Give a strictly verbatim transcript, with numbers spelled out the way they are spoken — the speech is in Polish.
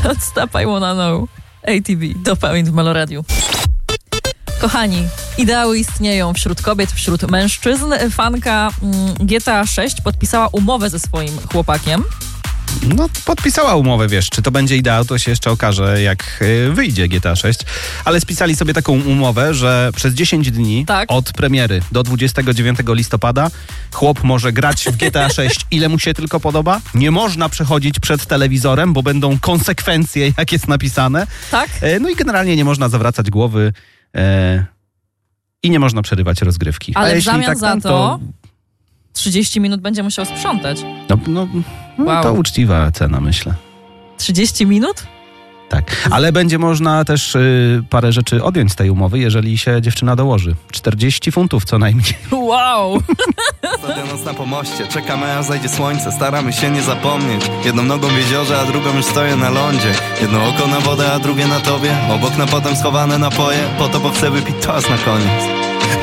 Don't Stop, I Wanna Know. A T V, Dopamine w Meloradiu. Kochani, ideały istnieją wśród kobiet, wśród mężczyzn. Fanka mm, G T A sześć podpisała umowę ze swoim chłopakiem. No, podpisała umowę, wiesz, czy to będzie ideał, to się jeszcze okaże, jak y, wyjdzie G T A sześć. Ale spisali sobie taką umowę, że przez dziesięć dni tak. od premiery do dwudziestego dziewiątego listopada chłop może grać w G T A sześć ile mu się tylko podoba. Nie można przechodzić przed telewizorem, bo będą konsekwencje, jak jest napisane. Tak? Y, no i generalnie nie można zawracać głowy y, i nie można przerywać rozgrywki. Ale A w jeśli zamian tak, za tam, to... to trzydzieści minut będzie musiał sprzątać. No, no, no Wow. to uczciwa cena, myślę. trzydzieści minut? Tak, ale będzie można też y, parę rzeczy odjąć z tej umowy, jeżeli się dziewczyna dołoży. czterdzieści funtów co najmniej. Wow! Ostatnia noc na pomoście, czekamy aż zajdzie słońce, staramy się nie zapomnieć. Jedną nogą w jeziorze, a drugą już stoję na lądzie. Jedno oko na wodę, a drugie na tobie. Obok na potem schowane napoje, po to bo chcę wypić toast na koniec.